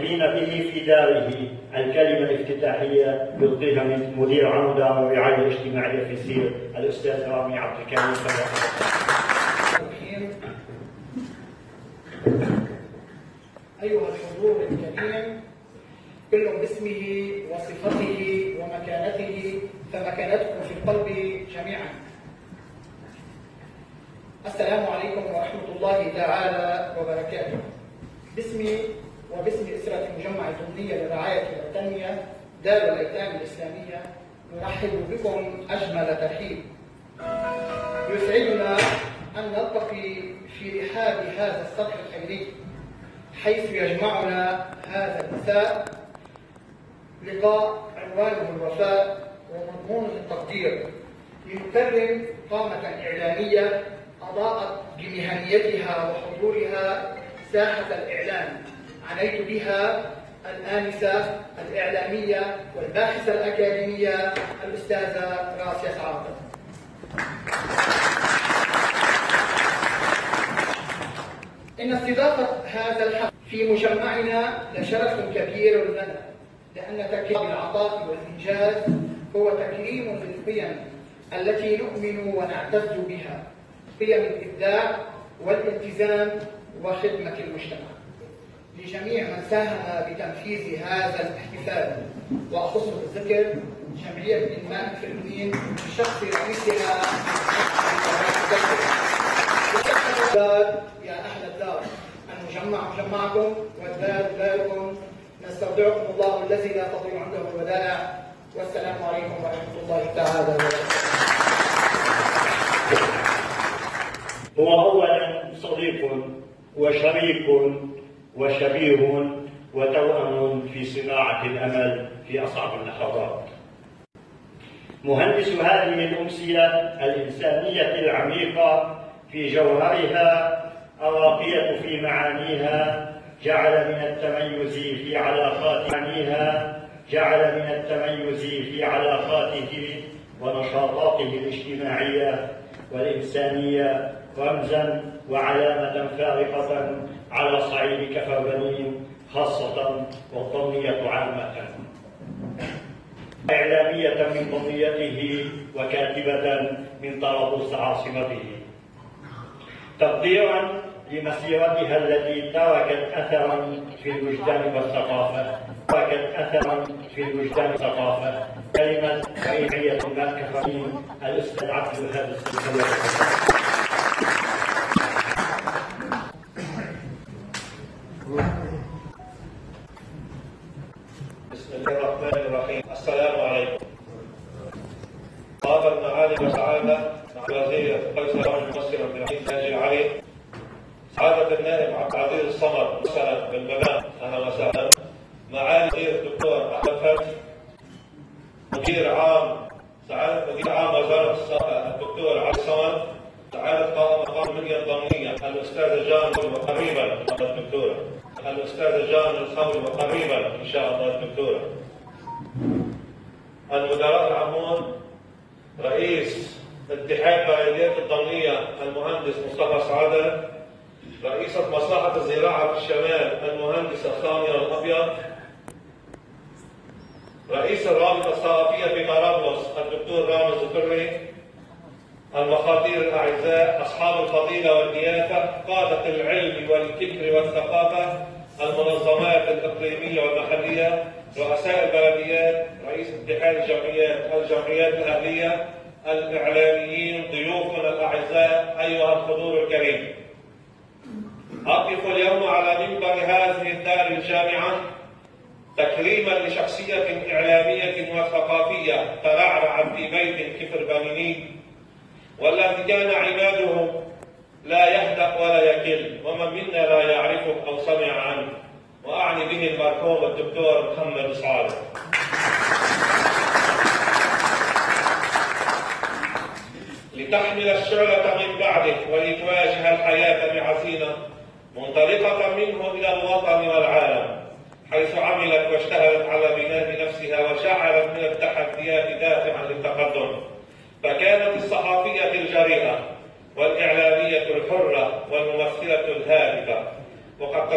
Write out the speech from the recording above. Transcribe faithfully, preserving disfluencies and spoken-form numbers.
محتفلين به في داره. الكلمة الافتتاحية يلقيها من مدير عام دار الرعاية الاجتماعية في سير الأستاذ رامي عبد الكريم. أيها الحضور الكريم، كل باسمه وصفته ومكانته، فمكانتكم في القلب جميعا. السلام عليكم ورحمة الله تعالى وبركاته. باسمي وباسم أسرة مجمع الضمنية للرعاية والتنمية دار الأيتام الإسلامية نرحب بكم أجمل ترحيب. يسعدنا أن نلتقي في رحاب هذا السطح الخيري حيث يجمعنا هذا المساء لقاء عنوانه الوفاء ومضمونه التقدير، لنكرم قامة إعلامية أضاءت بمهنيتها وحضورها ساحة الإعلام. عنيت بها الآنسة الإعلامية والباحثة الأكاديمية الأستاذة راسية سعادة. إن استضافة هذا الحفل في مجمعنا لشرف كبير لنا، لأن تكريم العطاء والإنجاز هو تكريم للقيم التي نؤمن ونعتز بها، قيم الإبداع والالتزام وخدمة المجتمع. لجميع من ساهم بتنفيذ هذا الاحتفال، وأخص بالذكر جمعية إنماء الفلبين بشخص رئيسها يا أهل الدار، المجمع مجمعكم والدار داركم، نستودعكم الله الذي لا تضيع عنده الودائع، والسلام عليكم ورحمة الله تعالى وبركاته. هو أولا صديق وشريك وشبيه وتوأم في صناعة الأمل في أصعب اللحظات. مهندس هذه الأمسية الإنسانية العميقة في جوهرها، الراقية في معانيها، جعل من التميز في علاقات معانيها جعل من التميز في علاقاته ونشاطاته الاجتماعية والإنسانية رمزا وعلامة فارقة على صعيد كفر بنين خاصة والضمنية عامة. إعلامية من ضمنيته وكاتبة من طرابلس عاصمته، تقديرا لمسيرتها التي تركت أثرا في الوجدان والثقافة تركت أثرا في الوجدان والثقافة. كلمة ريعية ما كفرين الأستاذ عبد الوهاب السلسلة. بسم الله الرحمن الرحيم. السلام عليكم. قام المعالي وسعادة مع وزير قيصر الممثل عبد العزيز ناجي علي، سعادة النائب عبد العزيز الصمد مسألة بالمبان، أهلا وسهلا. معالي الدكتور أحمد فتحي، مدير عام سعادة مدير عام وزارة الصحة الدكتور علي صمد، سعادة قائم مقام المنيا الضمنية الأستاذ جان وقريبا الدكتورة الأستاذ جان الخوي وقريبا إن شاء الله الدكتورة، المدراء العامون، رئيس اتحاد بلديات الضمنية المهندس مصطفى سعادة، رئيسة مصلحة الزراعة في الشمال المهندسة سامية الأبيض، رئيس الرابطة الثقافية في طرابلس الدكتور رامز الدري، المخاطير الأعزاء، أصحاب الفضيلة والضيافة، قادة العلم والفكر والثقافة، المنظمات الإقليمية والمحلية، رؤساء البلديات، رئيس اتحاد الجمعيات الجمعيات الأهلية، الإعلاميين، ضيوفنا الأعزاء، أيها الحضور الكريم. أقف اليوم على منبر هذه الدار الجامعة تكريما لشخصية إعلامية وثقافية ترعرع في بيت كفر بنيني، والذي كان عماده لا يهدأ ولا يكل، ومن منا لا يعرفه أو سمع عنه، وأعني به المرحوم الدكتور محمد سعادة. لتحمل الشعلة من بعده ولتواجه الحياة بعزيمة منطلقة منه إلى الوطن والعالم، حيث عملت واجتهدت على بناء نفسها وجعلت من التحديات دافعا للتقدم. فكانت الصحفية الجريئة والإعلامية الحرة والممثلة الهادفة، وقد